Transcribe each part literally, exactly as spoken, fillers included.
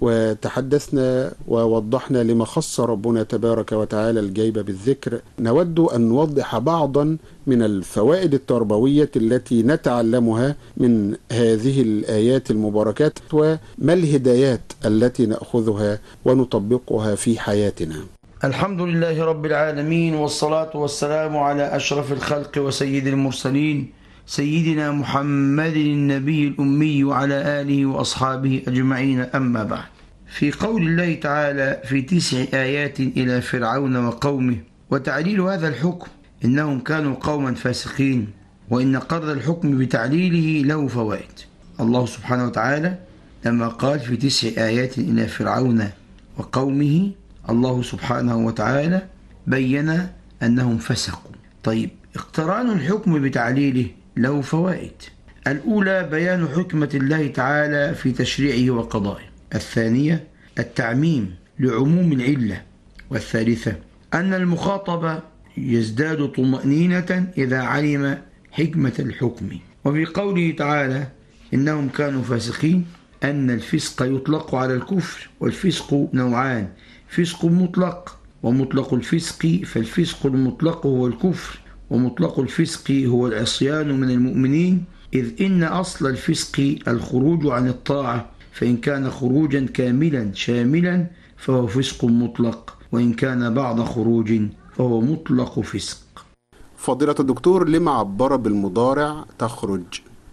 وتحدثنا ووضحنا لما خص ربنا تبارك وتعالى الجيب بالذكر. نود أن نوضح بعضا من الفوائد التربوية التي نتعلمها من هذه الآيات المباركات، وما الهدايات التي نأخذها ونطبقها في حياتنا. الحمد لله رب العالمين، والصلاة والسلام على أشرف الخلق وسيد المرسلين سيدنا محمد النبي الأمي وعلى آله وأصحابه أجمعين، أما بعد. في قول الله تعالى في تسع آيات إلى فرعون وقومه، وتعليل هذا الحكم إنهم كانوا قوما فاسقين، وإن قرر الحكم بتعليله له فوائد. الله سبحانه وتعالى لما قال في تسع آيات إلى فرعون وقومه، الله سبحانه وتعالى بين أنهم فسقوا. طيب، اقتران الحكم بتعليله له فوائد. الأولى بيان حكمة الله تعالى في تشريعه وقضائه. الثانية التعميم لعموم العلة. والثالثة أن المخاطب يزداد طمأنينة إذا علم حكمة الحكم. وفي قوله تعالى إنهم كانوا فاسقين أن الفسق يطلق على الكفر، والفسق نوعان: فسق مطلق ومطلق الفسق. فالفسق المطلق هو الكفر، ومطلق الفسق هو العصيان من المؤمنين، إذ إن أصل الفسق الخروج عن الطاعة، فإن كان خروجا كاملا شاملا فهو فسق مطلق، وإن كان بعض خروج فهو مطلق فسق. فضيلة الدكتور، لما عبر بالمضارع تخرج؟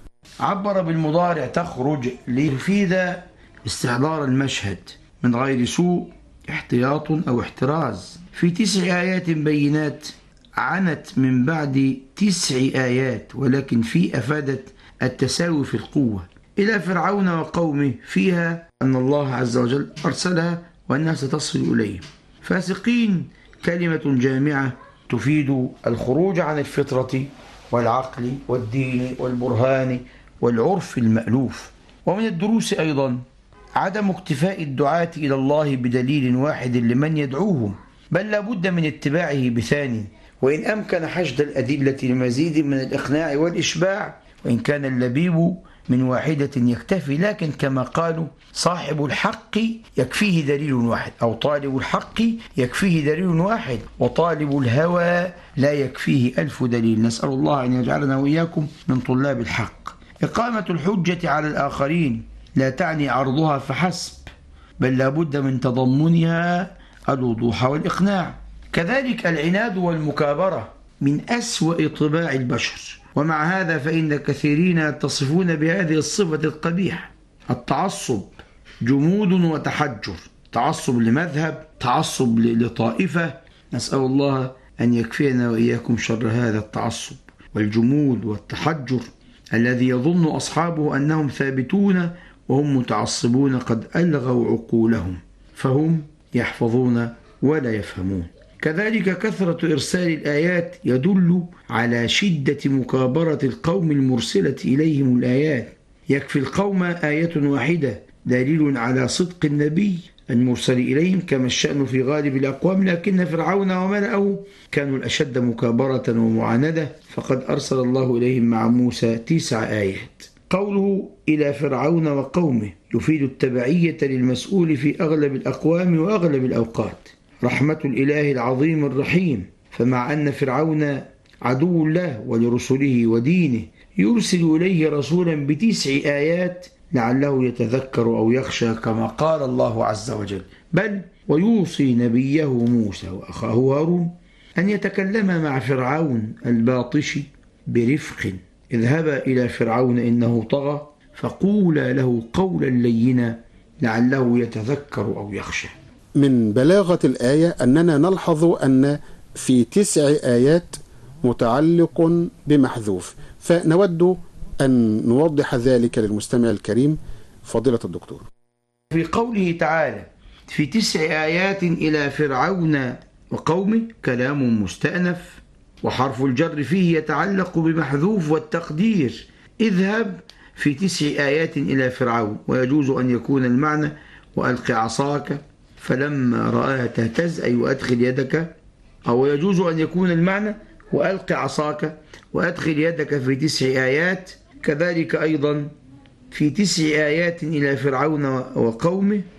عبر بالمضارع تخرج ليفيد استحضار المشهد من غير سوء، احتياط أو احتراز. في تسع آيات بينات عنت من بعد تسع آيات، ولكن في أفادت التساوي في القوة. إلى فرعون وقومه فيها أن الله عز وجل أرسلها وأنها ستصل إليه. فاسقين كلمة جامعة تفيد الخروج عن الفطرة والعقل والدين والبرهان والعرف المألوف. ومن الدروس أيضا عدم اكتفاء الدعاة إلى الله بدليل واحد لمن يدعوهم، بل لا بد من اتباعه بثاني، وإن أمكن حشد الأدلة لمزيد من الإقناع والإشباع، وإن كان اللبيب من واحدة يكتفي. لكن كما قالوا صاحب الحق يكفيه دليل واحد، أو طالب الحق يكفيه دليل واحد، وطالب الهوى لا يكفيه ألف دليل. نسأل الله أن يجعلنا وإياكم من طلاب الحق. إقامة الحجة على الآخرين لا تعني عرضها فحسب، بل لا بد من تضمنها الوضوح والإقناع. كذلك العناد والمكابرة من أسوأ طباع البشر، ومع هذا فإن كثيرين يتصفون بهذه الصفة القبيحة: التعصب، جمود وتحجر، تعصب لمذهب، تعصب لطائفة. نسأل الله أن يكفينا وإياكم شر هذا التعصب والجمود والتحجر الذي يظن أصحابه أنهم ثابتون وهم متعصبون قد ألغوا عقولهم، فهم يحفظون ولا يفهمون. كذلك كثرة إرسال الآيات يدل على شدة مكابرة القوم المرسلة إليهم الآيات. يكفي القوم آية واحدة دليل على صدق النبي المرسل إليهم، كما الشأن في غالب الأقوام، لكن فرعون وملأه كانوا الأشد مكابرة ومعاندة، فقد أرسل الله إليهم مع موسى تسع آيات. قوله إلى فرعون وقومه يفيد التبعية للمسؤول في أغلب الأقوام وأغلب الأوقات. رحمة الإله العظيم الرحيم، فمع أن فرعون عدو الله ولرسله ودينه يرسل إليه رسولا بتسع آيات لعله يتذكر أو يخشى، كما قال الله عز وجل: بل ويوصي نبيه موسى وأخاه هارون أن يتكلم مع فرعون الباطش برفق: اذهبا إلى فرعون إنه طغى فقولا له قولا لينا لعله يتذكر أو يخشى. من بلاغة الآية أننا نلحظ أن في تسع آيات متعلق بمحذوف، فنود أن نوضح ذلك للمستمع الكريم فضيلة الدكتور. في قوله تعالى في تسع آيات إلى فرعون وقومه كلام مستأنف، وحرف الجر فيه يتعلق بمحذوف، والتقدير اذهب في تسع آيات إلى فرعون، ويجوز أن يكون المعنى وألق عصاك فلما رآها تهتز أي وأدخل يدك، أو يجوز أن يكون المعنى وألق عصاك وأدخل يدك في تسع آيات. كذلك أيضا في تسع آيات إلى فرعون وقومه